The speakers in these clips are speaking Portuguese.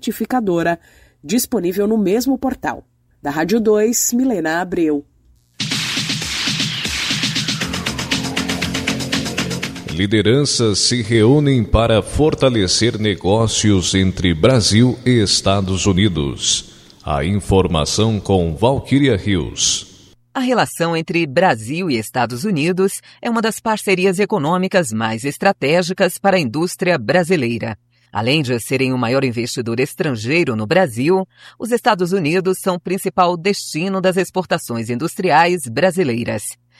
certificadora, disponível no mesmo portal. Da Rádio 2, Milena Abreu. Lideranças se reúnem para fortalecer negócios entre Brasil e Estados Unidos. A informação com Valquíria Rios. A relação entre Brasil e Estados Unidos é uma das parcerias econômicas mais estratégicas para a indústria brasileira. Além de serem o maior investidor estrangeiro no Brasil, os Estados Unidos são o principal destino das exportações industriais brasileiras.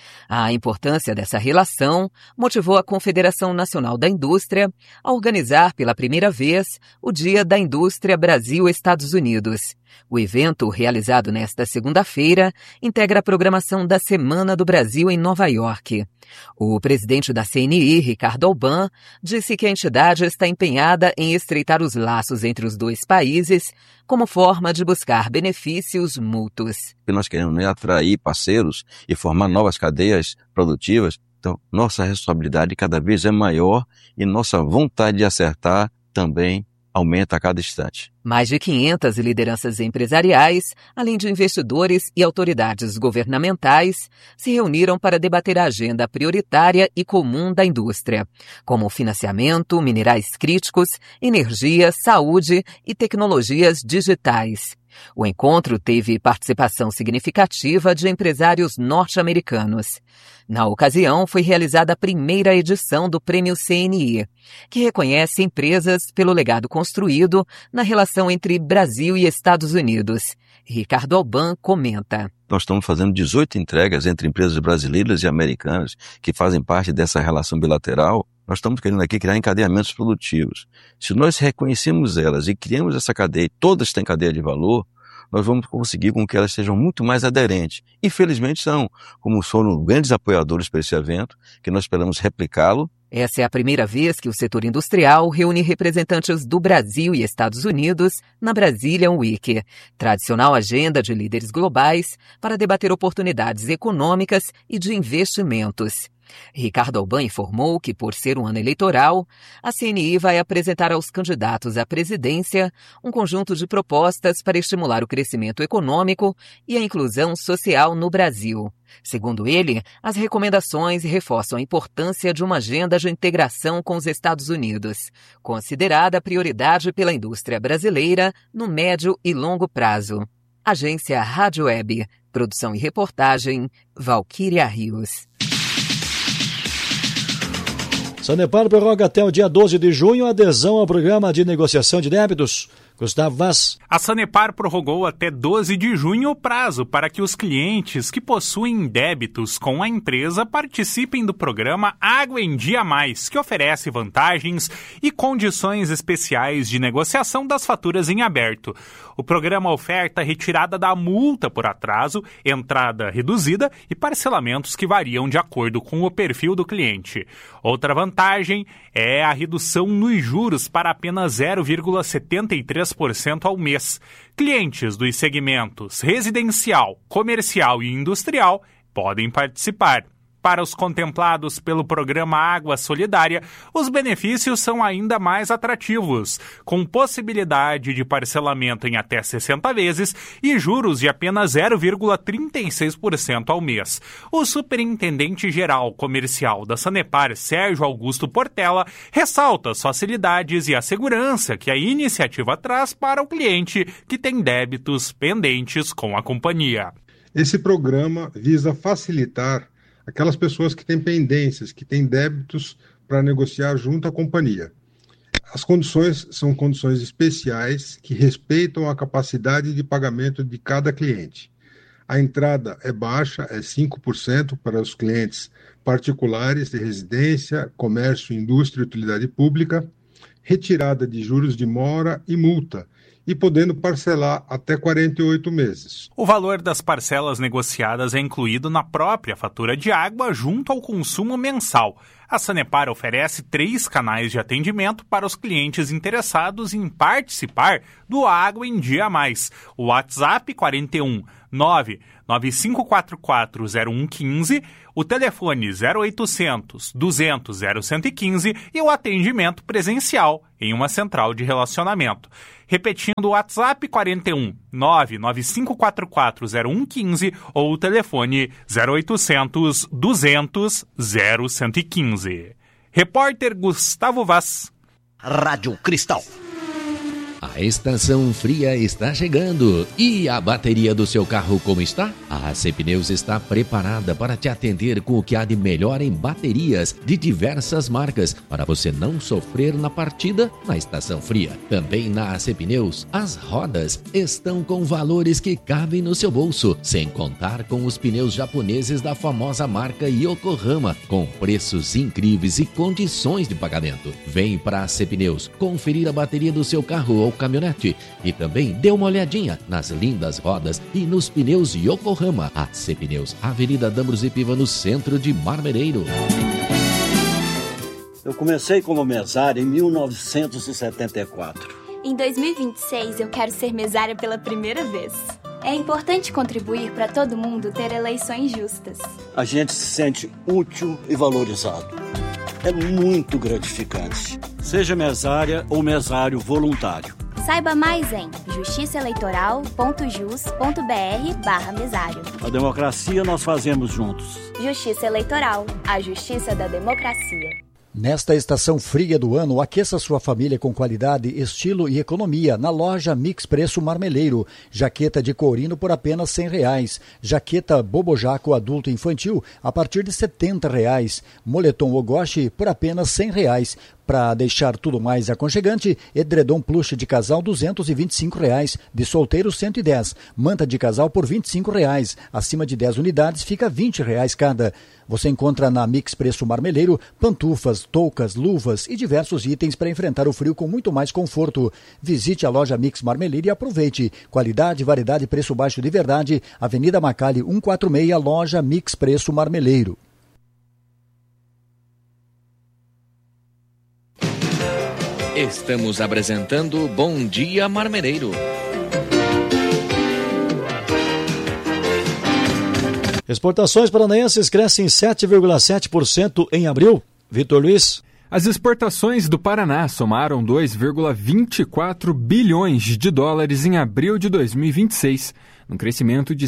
A importância dessa relação motivou a Confederação Nacional da Indústria a organizar pela primeira vez o Dia da Indústria Brasil-Estados Unidos. O evento, realizado nesta segunda-feira, integra a programação da Semana do Brasil em Nova York. O presidente da CNI, Ricardo Alban, disse que a entidade está empenhada em estreitar os laços entre os dois países como forma de buscar benefícios mútuos. Nós queremos atrair parceiros e formar novas cadeias produtivas. Então, nossa responsabilidade cada vez é maior e nossa vontade de acertar também aumenta a cada instante. Mais de 500 lideranças empresariais, além de investidores e autoridades governamentais, se reuniram para debater a agenda prioritária e comum da indústria, como financiamento, minerais críticos, energia, saúde e tecnologias digitais. O encontro teve participação significativa de empresários norte-americanos. Na ocasião, foi realizada a primeira edição do Prêmio CNI, que reconhece empresas pelo legado construído na relação entre Brasil e Estados Unidos. Ricardo Alban comenta. Nós estamos fazendo 18 entregas entre empresas brasileiras e americanas que fazem parte dessa relação bilateral. Nós estamos querendo aqui criar encadeamentos produtivos. Se nós reconhecemos elas e criamos essa cadeia, todas têm cadeia de valor, nós vamos conseguir com que elas sejam muito mais aderentes. Infelizmente são, como foram grandes apoiadores para esse evento, que nós esperamos replicá-lo. Essa é a primeira vez que o setor industrial reúne representantes do Brasil e Estados Unidos na Brazilian Week, tradicional agenda de líderes globais para debater oportunidades econômicas e de investimentos. Ricardo Alban informou que, por ser um ano eleitoral, a CNI vai apresentar aos candidatos à presidência um conjunto de propostas para estimular o crescimento econômico e a inclusão social no Brasil. Segundo ele, as recomendações reforçam a importância de uma agenda de integração com os Estados Unidos, considerada prioridade pela indústria brasileira no médio e longo prazo. Agência Rádio Web, produção e reportagem, Valquíria Rios. Sanepar prorroga até o dia 12 de junho a adesão ao programa de negociação de débitos. Gustavo Vaz. A Sanepar prorrogou até 12 de junho o prazo para que os clientes que possuem débitos com a empresa participem do programa Água em Dia Mais, que oferece vantagens e condições especiais de negociação das faturas em aberto. O programa oferta retirada da multa por atraso, entrada reduzida e parcelamentos que variam de acordo com o perfil do cliente. Outra vantagem é a redução nos juros para apenas 0,73% ao mês. Clientes dos segmentos residencial, comercial e industrial podem participar. Para os contemplados pelo programa Água Solidária, os benefícios são ainda mais atrativos, com possibilidade de parcelamento em até 60 vezes e juros de apenas 0,36% ao mês. O superintendente-geral comercial da Sanepar, Sérgio Augusto Portela, ressalta as facilidades e a segurança que a iniciativa traz para o cliente que tem débitos pendentes com a companhia. Esse programa visa facilitar aquelas pessoas que têm pendências, que têm débitos para negociar junto à companhia. As condições são condições especiais que respeitam a capacidade de pagamento de cada cliente. A entrada é baixa, é 5% para os clientes particulares de residência, comércio, indústria e utilidade pública, retirada de juros de mora e multa, e podendo parcelar até 48 meses. O valor das parcelas negociadas é incluído na própria fatura de água junto ao consumo mensal. A Sanepar oferece 3 canais de atendimento para os clientes interessados em participar do Água em Dia Mais. O WhatsApp 41 995440115, o telefone 0800 200 0115 e o atendimento presencial em uma central de relacionamento. Repetindo o WhatsApp 41 99544 0115 ou o telefone 0800 200 0115. Repórter Gustavo Vaz. Rádio Cristal. A estação fria está chegando. E a bateria do seu carro como está? A AC Pneus está preparada para te atender com o que há de melhor em baterias de diversas marcas, para você não sofrer na partida na estação fria. Também na AC Pneus, as rodas estão com valores que cabem no seu bolso, sem contar com os pneus japoneses da famosa marca Yokohama, com preços incríveis e condições de pagamento. Vem para a AC Pneus conferir a bateria do seu carro ou caminhonete e também dê uma olhadinha nas lindas rodas e nos pneus Yokohama. AC Pneus, Avenida D'Ambrosio Piva, no centro de Marmereiro. Eu comecei como mesário em 1974. Em 2026 eu quero ser mesária pela primeira vez. É importante contribuir para todo mundo ter eleições justas. A gente se sente útil e valorizado. É muito gratificante. Seja mesária ou mesário voluntário. Saiba mais em justiçaeleitoral.jus.br/mesário. A democracia nós fazemos juntos. Justiça Eleitoral, a justiça da democracia. Nesta estação fria do ano, aqueça sua família com qualidade, estilo e economia na loja Mix Preço Marmeleiro. Jaqueta de courino por apenas R$100. Jaqueta Bobojaco adulto e infantil a partir de R$70. Moletom Ogoshi por apenas R$100. Para deixar tudo mais aconchegante, edredom plush de casal R$225, de solteiro R$110, manta de casal por R$25, acima de 10 unidades fica R$20 cada. Você encontra na Mix Preço Marmeleiro pantufas, toucas, luvas e diversos itens para enfrentar o frio com muito mais conforto. Visite a loja Mix Marmeleiro e aproveite. Qualidade, variedade e preço baixo de verdade. Avenida Macali 146, loja Mix Preço Marmeleiro. Estamos apresentando Bom Dia Marmereiro. Exportações paranaenses crescem 7,7% em abril. Vitor Luiz. As exportações do Paraná somaram 2,24 bilhões de dólares em abril de 2026, um crescimento de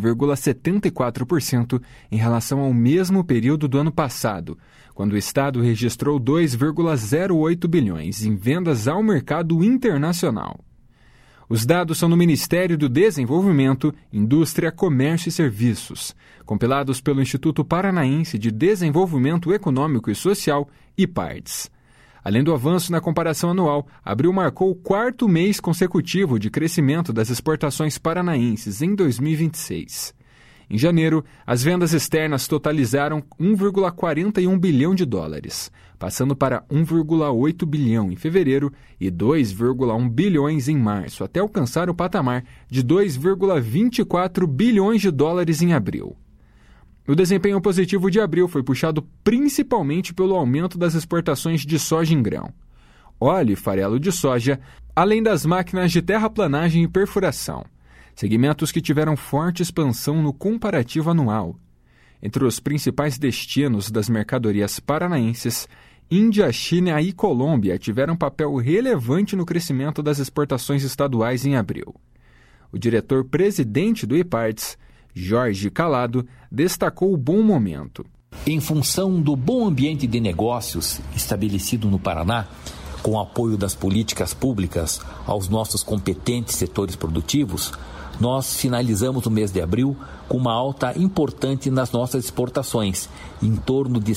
7,74% em relação ao mesmo período do ano passado, quando o Estado registrou 2,08 bilhões em vendas ao mercado internacional. Os dados são do Ministério do Desenvolvimento, Indústria, Comércio e Serviços, compilados pelo Instituto Paranaense de Desenvolvimento Econômico e Social, IPARDES. Além do avanço na comparação anual, abril marcou o 4º mês consecutivo de crescimento das exportações paranaenses em 2026. Em janeiro, as vendas externas totalizaram 1,41 bilhão de dólares, passando para 1,8 bilhão em fevereiro e 2,1 bilhões em março, até alcançar o patamar de 2,24 bilhões de dólares em abril. O desempenho positivo de abril foi puxado principalmente pelo aumento das exportações de soja em grão, óleo e farelo de soja, além das máquinas de terraplanagem e perfuração, segmentos que tiveram forte expansão no comparativo anual. Entre os principais destinos das mercadorias paranaenses, Índia, China e Colômbia tiveram papel relevante no crescimento das exportações estaduais em abril. O diretor-presidente do IPARDES, Jorge Calado, destacou o bom momento. Em função do bom ambiente de negócios estabelecido no Paraná, com o apoio das políticas públicas aos nossos competentes setores produtivos, nós finalizamos o mês de abril com uma alta importante nas nossas exportações, em torno de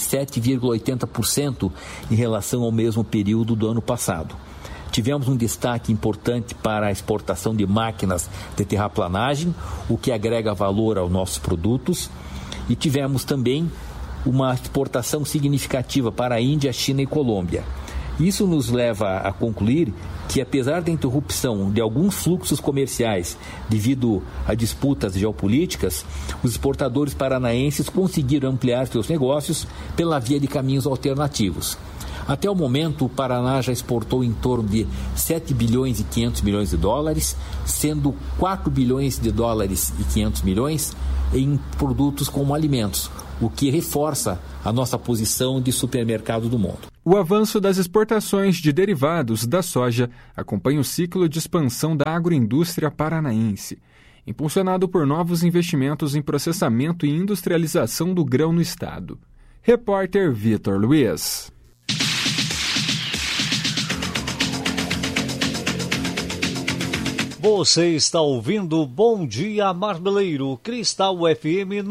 7,80% em relação ao mesmo período do ano passado. Tivemos um destaque importante para a exportação de máquinas de terraplanagem, o que agrega valor aos nossos produtos, e tivemos também uma exportação significativa para a Índia, China e Colômbia. Isso nos leva a concluir que, apesar da interrupção de alguns fluxos comerciais devido a disputas geopolíticas, os exportadores paranaenses conseguiram ampliar seus negócios pela via de caminhos alternativos. Até o momento, o Paraná já exportou em torno de 7 bilhões e 500 milhões de dólares, sendo 4 bilhões de dólares e 500 milhões em produtos como alimentos, o que reforça a nossa posição de supermercado do mundo. O avanço das exportações de derivados da soja acompanha o ciclo de expansão da agroindústria paranaense, impulsionado por novos investimentos em processamento e industrialização do grão no estado. Repórter Vitor Luiz. Você está ouvindo Bom Dia Marmeleiro, Cristal FM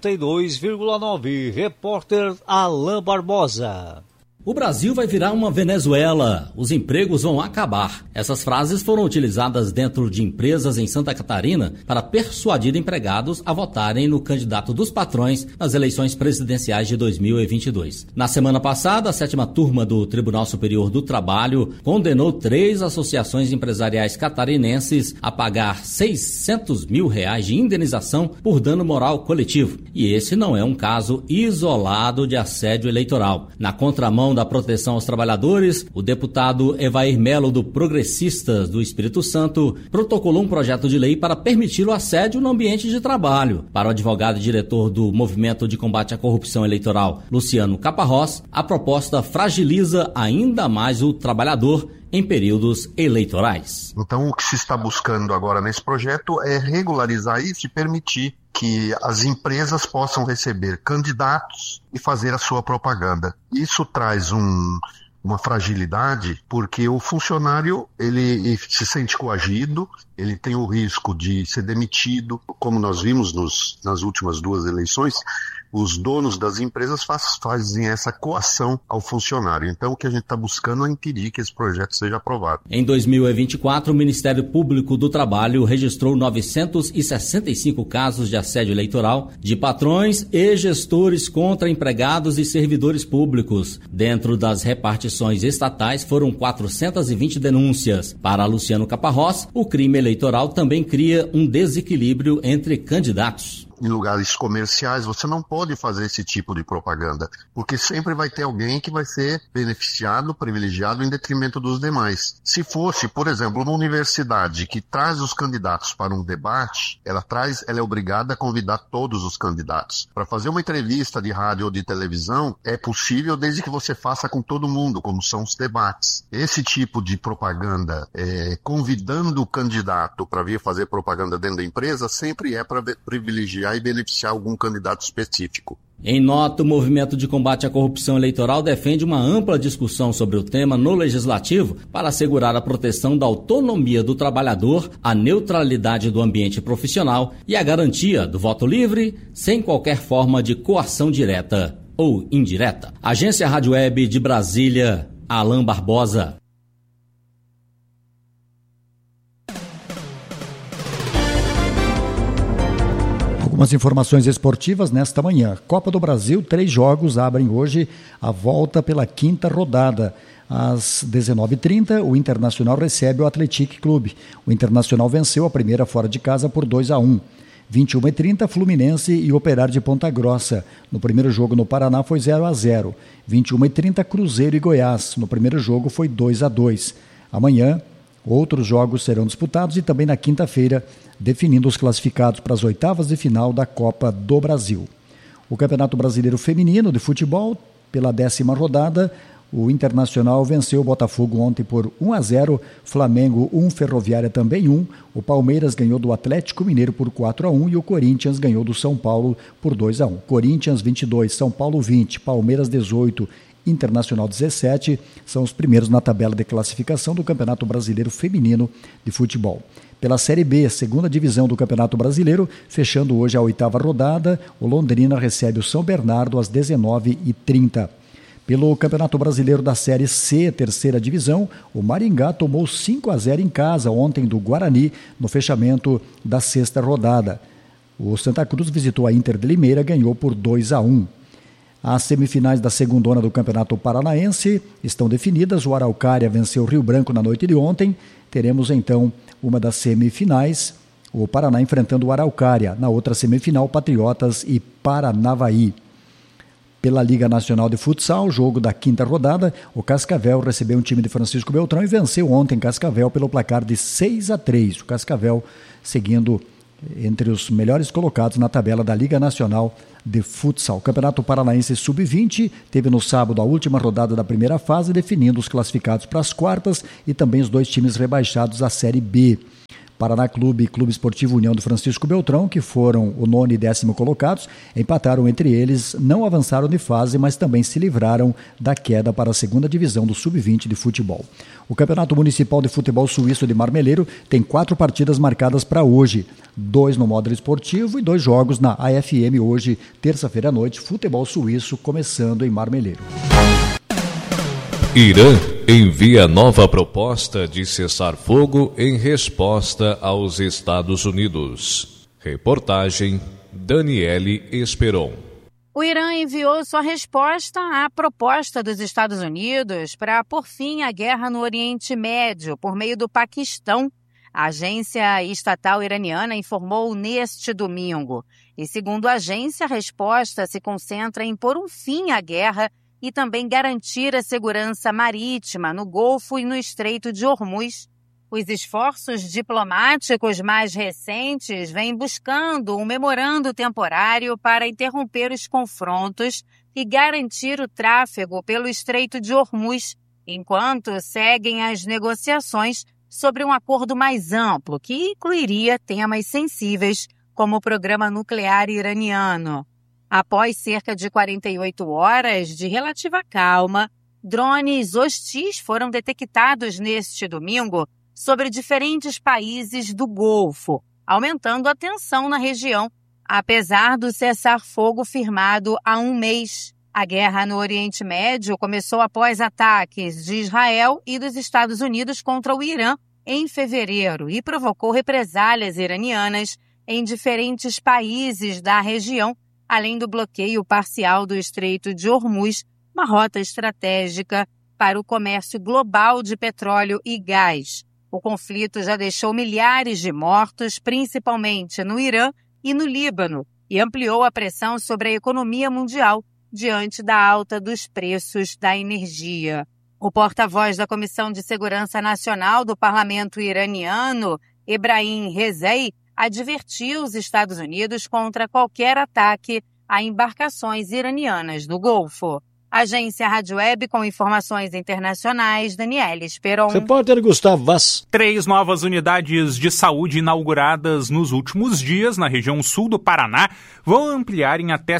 92,9. Repórter Alain Barbosa. O Brasil vai virar uma Venezuela, os empregos vão acabar. Essas frases foram utilizadas dentro de empresas em Santa Catarina para persuadir empregados a votarem no candidato dos patrões nas eleições presidenciais de 2022. Na semana passada, a 7ª turma do Tribunal Superior do Trabalho condenou 3 associações empresariais catarinenses a pagar R$600 mil de indenização por dano moral coletivo. E esse não é um caso isolado de assédio eleitoral. Na contramão da proteção aos trabalhadores, o deputado Evair Melo, do Progressistas do Espírito Santo, protocolou um projeto de lei para permitir o assédio no ambiente de trabalho. Para o advogado e diretor do Movimento de Combate à Corrupção Eleitoral, Luciano Caparrós, a proposta fragiliza ainda mais o trabalhador em períodos eleitorais. Então, o que se está buscando agora nesse projeto é regularizar isso e permitir que as empresas possam receber candidatos e fazer a sua propaganda. Isso traz uma fragilidade, porque o funcionário ele se sente coagido, ele tem o risco de ser demitido, como nós vimos nas últimas 2 eleições. Os donos das empresas fazem essa coação ao funcionário. Então, o que a gente está buscando é impedir que esse projeto seja aprovado. Em 2024, o Ministério Público do Trabalho registrou 965 casos de assédio eleitoral de patrões e gestores contra empregados e servidores públicos. Dentro das repartições estatais, foram 420 denúncias. Para Luciano Caparrós, o crime eleitoral também cria um desequilíbrio entre candidatos. Em lugares comerciais, você não pode fazer esse tipo de propaganda, porque sempre vai ter alguém que vai ser beneficiado, privilegiado em detrimento dos demais. Se fosse, por exemplo, uma universidade que traz os candidatos para um debate, ela é obrigada a convidar todos os candidatos. Para fazer uma entrevista de rádio ou de televisão, é possível desde que você faça com todo mundo, como são os debates. Esse tipo de propaganda, convidando o candidato para vir fazer propaganda dentro da empresa, sempre é para privilegiar e beneficiar algum candidato específico. Em nota, o Movimento de Combate à Corrupção Eleitoral defende uma ampla discussão sobre o tema no Legislativo para assegurar a proteção da autonomia do trabalhador, a neutralidade do ambiente profissional e a garantia do voto livre, sem qualquer forma de coação direta ou indireta. Agência Rádio Web de Brasília, Alain Barbosa. Algumas informações esportivas nesta manhã. Copa do Brasil, 3 jogos abrem hoje a volta pela 5ª rodada. Às 19h30, o Internacional recebe o Atlético Clube. O Internacional venceu a primeira fora de casa por 2-1. 21h30, Fluminense e Operário de Ponta Grossa. No primeiro jogo no Paraná foi 0-0. 21h30, Cruzeiro e Goiás. No primeiro jogo foi 2-2. Amanhã, outros jogos serão disputados e também na quinta-feira, definindo os classificados para as 8ª de final da Copa do Brasil. O Campeonato Brasileiro Feminino de Futebol, pela 10ª rodada, o Internacional venceu o Botafogo ontem por 1-0, Flamengo 1, Ferroviária também 1, o Palmeiras ganhou do Atlético Mineiro por 4-1 e o Corinthians ganhou do São Paulo por 2-1. Corinthians 22, São Paulo 20, Palmeiras 18, Internacional 17, são os primeiros na tabela de classificação do Campeonato Brasileiro Feminino de Futebol. Pela Série B, 2ª divisão do Campeonato Brasileiro, fechando hoje a 8ª rodada, o Londrina recebe o São Bernardo às 19h30. Pelo Campeonato Brasileiro da Série C, 3ª divisão, o Maringá tomou 5-0 em casa ontem do Guarani, no fechamento da 6ª rodada. O Santa Cruz visitou a Inter de Limeira, ganhou por 2-1. As semifinais da segundona do Campeonato Paranaense estão definidas. O Araucária venceu o Rio Branco na noite de ontem. Teremos então uma das semifinais, o Paraná enfrentando o Araucária. Na outra semifinal, Patriotas e Paranavaí. Pela Liga Nacional de Futsal, jogo da 5ª rodada, o Cascavel recebeu um time de Francisco Beltrão e venceu ontem Cascavel pelo placar de 6-3. O Cascavel seguindo entre os melhores colocados na tabela da Liga Nacional de Futsal. O Campeonato Paranaense Sub-20 teve no sábado a última rodada da primeira fase, definindo os classificados para as quartas e também os 2 times rebaixados à Série B. Paraná Clube e Clube Esportivo União do Francisco Beltrão, que foram o 9º e 10º colocados, empataram entre eles, não avançaram de fase, mas também se livraram da queda para a 2ª divisão do Sub-20 de futebol. O Campeonato Municipal de Futebol Suíço de Marmeleiro tem 4 partidas marcadas para hoje, 2 no modo esportivo e 2 jogos na AFM hoje, terça-feira à noite, futebol suíço começando em Marmeleiro. Irã envia nova proposta de cessar-fogo em resposta aos Estados Unidos. Reportagem Daniele Esperon. O Irã enviou sua resposta à proposta dos Estados Unidos para pôr fim à guerra no Oriente Médio por meio do Paquistão. A agência estatal iraniana informou neste domingo. E segundo a agência, a resposta se concentra em pôr um fim à guerra e também garantir a segurança marítima no Golfo e no Estreito de Hormuz. Os esforços diplomáticos mais recentes vêm buscando um memorando temporário para interromper os confrontos e garantir o tráfego pelo Estreito de Hormuz, enquanto seguem as negociações sobre um acordo mais amplo que incluiria temas sensíveis como o programa nuclear iraniano. Após cerca de 48 horas de relativa calma, drones hostis foram detectados neste domingo sobre diferentes países do Golfo, aumentando a tensão na região, apesar do cessar-fogo firmado há um mês. A guerra no Oriente Médio começou após ataques de Israel e dos Estados Unidos contra o Irã em fevereiro e provocou represálias iranianas em diferentes países da região, além do bloqueio parcial do Estreito de Hormuz, uma rota estratégica para o comércio global de petróleo e gás. O conflito já deixou milhares de mortos, principalmente no Irã e no Líbano, e ampliou a pressão sobre a economia mundial diante da alta dos preços da energia. O porta-voz da Comissão de Segurança Nacional do Parlamento iraniano, Ebrahim Rezei, advertiu os Estados Unidos contra qualquer ataque a embarcações iranianas do Golfo. Agência Rádio Web com informações internacionais, Daniele Esperon. Repórter Gustavo Vaz. 3 novas unidades de saúde inauguradas nos últimos dias na região sul do Paraná vão ampliar em até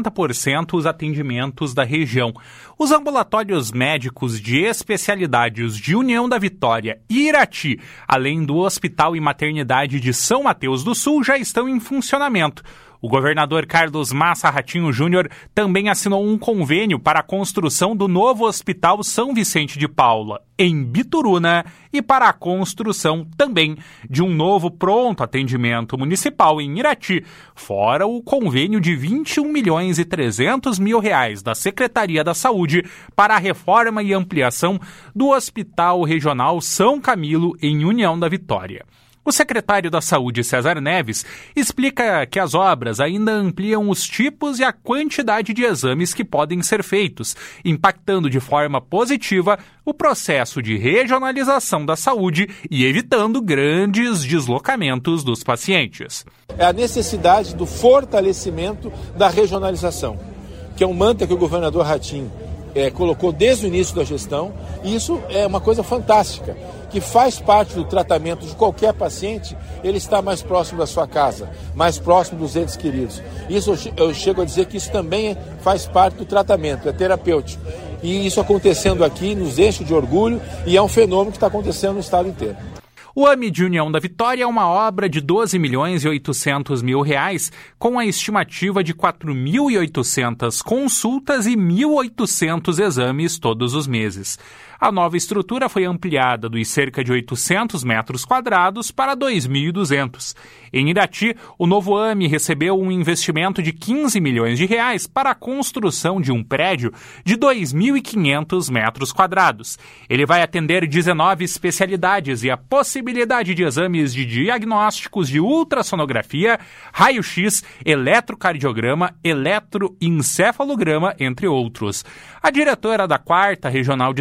60% os atendimentos da região. Os ambulatórios médicos de especialidades de União da Vitória e Irati, além do Hospital e Maternidade de São Mateus do Sul, já estão em funcionamento. O governador Carlos Massa Ratinho Júnior também assinou um convênio para a construção do novo Hospital São Vicente de Paula, em Bituruna, e para a construção também de um novo pronto atendimento municipal em Irati, fora o convênio de R$21.300.000 da Secretaria da Saúde para a reforma e ampliação do Hospital Regional São Camilo, em União da Vitória. O secretário da Saúde, César Neves, explica que as obras ainda ampliam os tipos e a quantidade de exames que podem ser feitos, impactando de forma positiva o processo de regionalização da saúde e evitando grandes deslocamentos dos pacientes. É a necessidade do fortalecimento da regionalização, que é um mantra que o governador Ratinho colocou desde o início da gestão, e isso é uma coisa fantástica, que faz parte do tratamento de qualquer paciente, ele está mais próximo da sua casa, mais próximo dos entes queridos. Isso eu chego a dizer que isso também faz parte do tratamento, é terapêutico. E isso acontecendo aqui nos enche de orgulho e é um fenômeno que está acontecendo no estado inteiro. O AME de União da Vitória é uma obra de R$12.800.000, com a estimativa de 4.800 consultas e 1.800 exames todos os meses. A nova estrutura foi ampliada dos cerca de 800 metros quadrados para 2.200. Em Irati, o novo AME recebeu um investimento de R$15 milhões para a construção de um prédio de 2.500 metros quadrados. Ele vai atender 19 especialidades e a possibilidade de exames de diagnósticos de ultrassonografia, raio-x, eletrocardiograma, eletroencefalograma, entre outros. A diretora da 4ª Regional de Saúde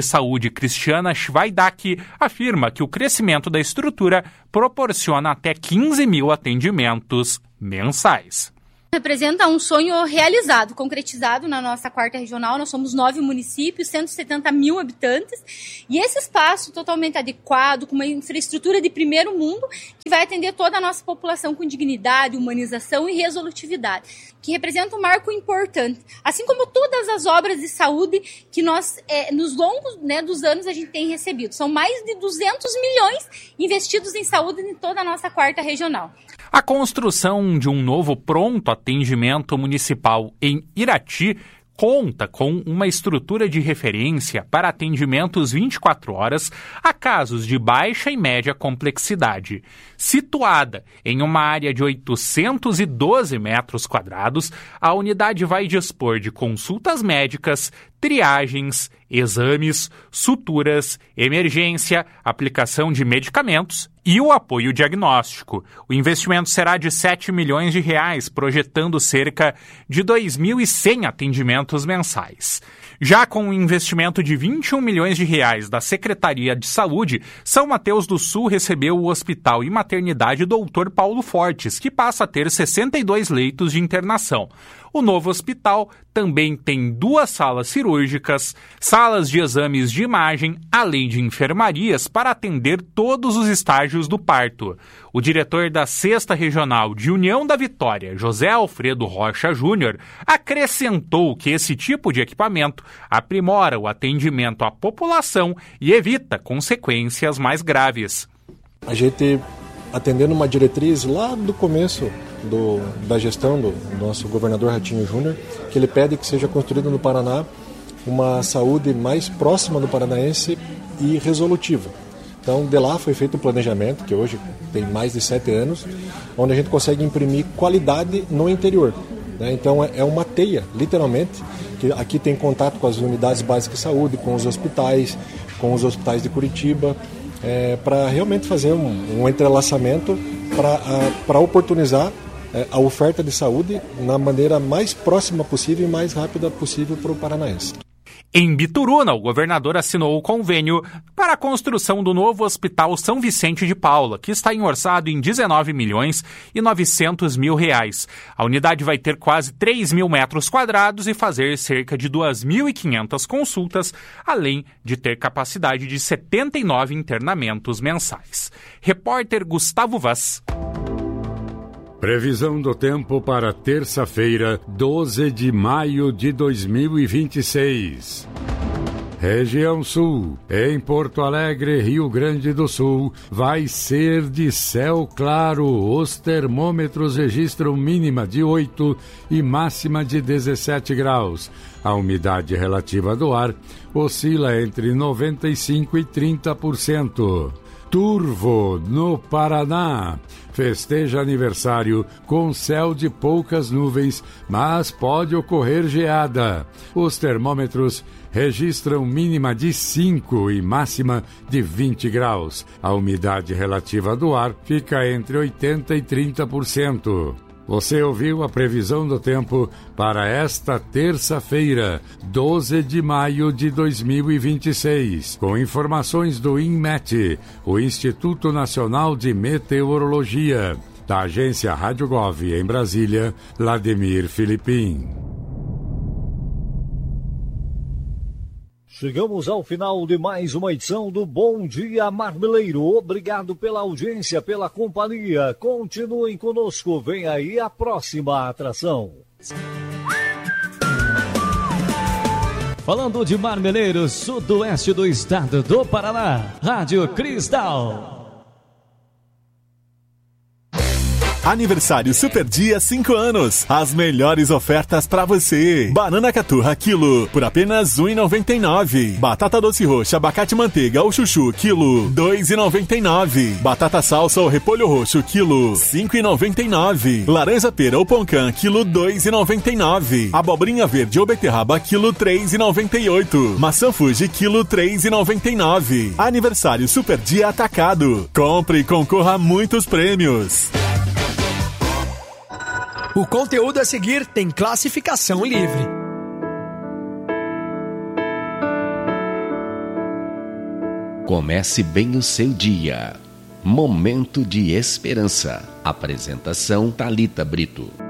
Saúde, Cristiana Schweidak, afirma que o crescimento da estrutura proporciona até 15 mil atendimentos mensais. Representa um sonho realizado, concretizado na nossa 4ª regional. Nós somos 9 municípios, 170 mil habitantes, e esse espaço totalmente adequado, com uma infraestrutura de primeiro mundo, que vai atender toda a nossa população com dignidade, humanização e resolutividade, que representa um marco importante, assim como todas as obras de saúde que nós, nos longos dos anos, a gente tem recebido. São mais de 200 milhões investidos em saúde em toda a nossa 4ª regional. A construção de um novo pronto atendimento municipal em Irati conta com uma estrutura de referência para atendimentos 24 horas a casos de baixa e média complexidade. Situada em uma área de 812 metros quadrados, a unidade vai dispor de consultas médicas, triagens, exames, suturas, emergência, aplicação de medicamentos e o apoio diagnóstico. O investimento será de R$7 milhões, projetando cerca de 2.100 atendimentos mensais. Já com o investimento de R$21 milhões da Secretaria de Saúde, São Mateus do Sul recebeu o Hospital e Maternidade Dr. Paulo Fortes, que passa a ter 62 leitos de internação. O novo hospital também tem 2 salas cirúrgicas, salas de exames de imagem, além de enfermarias para atender todos os estágios do parto. O diretor da 6ª Regional de União da Vitória, José Alfredo Rocha Júnior, acrescentou que esse tipo de equipamento aprimora o atendimento à população e evita consequências mais graves. A gente, atendendo uma diretriz lá do começo da gestão do nosso governador Ratinho Júnior, que ele pede que seja construído no Paraná uma saúde mais próxima do paranaense e resolutiva. Então, de lá foi feito um planejamento, que hoje tem mais de 7 anos, onde a gente consegue imprimir qualidade no interior. Então, é uma teia, literalmente, que aqui tem contato com as unidades básicas de saúde, com os hospitais de Curitiba, para realmente fazer um entrelaçamento para oportunizar a oferta de saúde na maneira mais próxima possível e mais rápida possível para o paranaense. Em Bituruna, o governador assinou o convênio para a construção do novo Hospital São Vicente de Paula, que está orçado em R$19 milhões e 900 mil. A unidade vai ter quase 3 mil metros quadrados e fazer cerca de 2.500 consultas, além de ter capacidade de 79 internamentos mensais. Repórter Gustavo Vaz. Previsão do tempo para terça-feira, 12 de maio de 2026. Região Sul, em Porto Alegre, Rio Grande do Sul, vai ser de céu claro. Os termômetros registram mínima de 8 e máxima de 17 graus. A umidade relativa do ar oscila entre 95% e 30%. Turvo, no Paraná, festeja aniversário com céu de poucas nuvens, mas pode ocorrer geada. Os termômetros registram mínima de 5 e máxima de 20 graus. A umidade relativa do ar fica entre 80% e 30%. Você ouviu a previsão do tempo para esta terça-feira, 12 de maio de 2026, com informações do INMET, o Instituto Nacional de Meteorologia, da agência Rádio Gov em Brasília, Vladimir Filipim. Chegamos ao final de mais uma edição do Bom Dia Marmeleiro. Obrigado pela audiência, pela companhia. Continuem conosco. Vem aí a próxima atração. Falando de Marmeleiro, sudoeste do estado do Paraná, Rádio Cristal. Aniversário Super Dia 5 anos. As melhores ofertas pra você. Banana caturra quilo por apenas R$ 1,99. Batata doce roxa, abacate manteiga ou chuchu quilo R$ 2,99. Batata salsa ou repolho roxo quilo R$ 5,99. Laranja pera ou poncã quilo R$ 2,99. Abobrinha verde ou beterraba quilo R$ 3,98. Maçã Fuji quilo R$ 3,99. Aniversário Super Dia atacado. Compre e concorra a muitos prêmios. O conteúdo a seguir tem classificação livre. Comece bem o seu dia. Momento de esperança. Apresentação Thalita Brito.